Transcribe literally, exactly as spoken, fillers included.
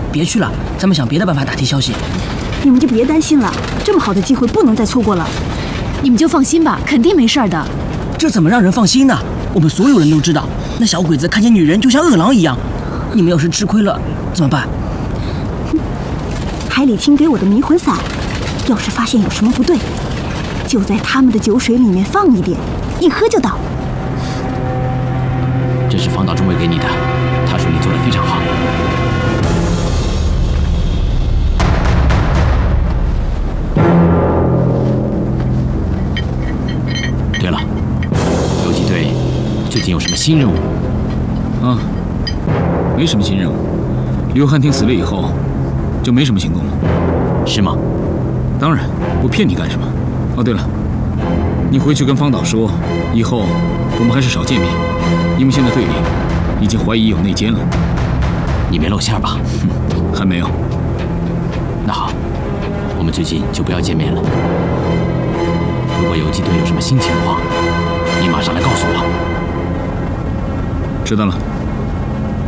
别去了，咱们想别的办法打听消息。 你们就别担心了，这么好的机会不能再错过了。 你们就放心吧，肯定没事的。 这怎么让人放心呢？我们所有人都知道，那小鬼子看见女人就像饿狼一样。你们要是吃亏了怎么办？ 海里青给我的迷魂散，要是发现有什么不对，就在他们的酒水里面放一点，一喝就倒。 这是方导中尉给你的，他说你做得非常好。对了，游击队最近有什么新任务？ 啊，没什么新任务。刘汉廷死了以后，就没什么行动了。 是吗？ 当然，我骗你干什么？哦，对了，你回去跟方导说，以后我们还是少见面，因为现在队里已经怀疑有内奸了。 你没露馅吧？ 哼，还没有。 那好，我们最近就不要见面了。如果游击队有什么新情况，你马上来告诉我。 知道了。